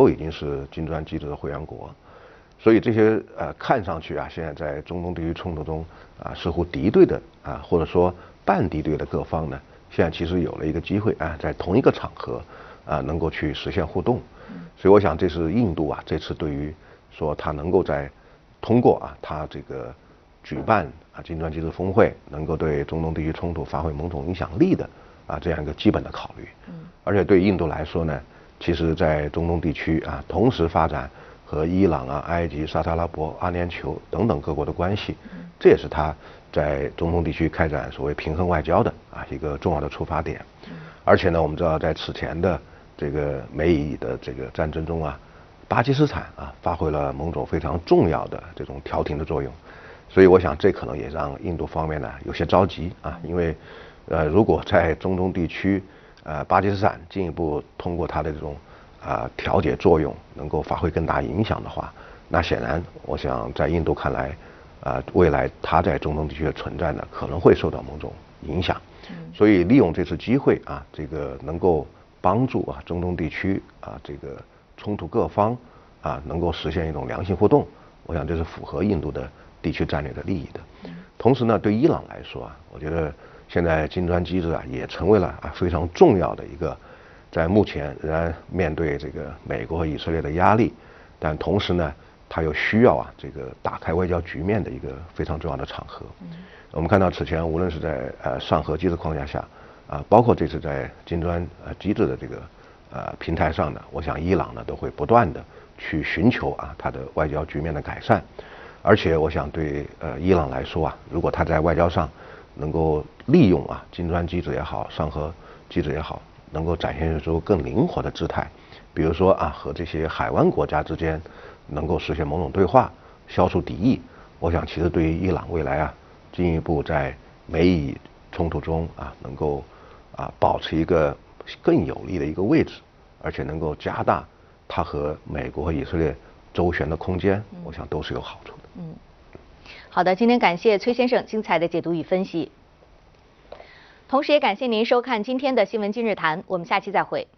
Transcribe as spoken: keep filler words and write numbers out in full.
都已经是金砖机制的会员国，所以这些呃看上去啊，现在在中东地区冲突中啊似乎敌对的啊或者说半敌对的各方呢，现在其实有了一个机会啊，在同一个场合啊能够去实现互动。所以我想这是印度啊这次对于说它能够在通过啊它这个举办啊金砖机制峰会，能够对中东地区冲突发挥某种影响力的啊这样一个基本的考虑。而且对印度来说呢，其实在中东地区啊同时发展和伊朗啊、埃及、沙特阿拉伯、阿联酋等等各国的关系，这也是他在中东地区开展所谓平衡外交的啊一个重要的出发点。而且呢，我们知道在此前的这个美以的这个战争中啊，巴基斯坦啊发挥了某种非常重要的这种调停的作用。所以我想这可能也让印度方面呢有些着急啊，因为呃如果在中东地区呃巴基斯坦进一步通过它的这种啊调解作用能够发挥更大影响的话，那显然我想在印度看来啊未来它在中东地区的存在呢可能会受到某种影响。所以利用这次机会啊，这个能够帮助啊中东地区啊这个冲突各方啊能够实现一种良性互动，我想这是符合印度的地区战略的利益的。同时呢，对伊朗来说啊，我觉得现在金砖机制啊也成为了啊非常重要的一个，在目前仍然面对这个美国和以色列的压力，但同时呢，它又需要啊这个打开外交局面的一个非常重要的场合。我们看到此前无论是在呃上合机制框架下啊，包括这次在金砖呃机制的这个呃平台上呢，我想伊朗呢都会不断的去寻求啊它的外交局面的改善。而且我想对呃伊朗来说啊，如果他在外交上能够利用啊金砖机制也好，上合机制也好，能够展现出更灵活的姿态，比如说啊和这些海湾国家之间能够实现某种对话，消除敌意，我想其实对于伊朗未来啊进一步在美以冲突中啊能够啊保持一个更有利的一个位置，而且能够加大它和美国和以色列周旋的空间，我想都是有好处的。 嗯，好的，今天感谢崔先生精彩的解读与分析，同时也感谢您收看今天的新闻今日谈，我们下期再会。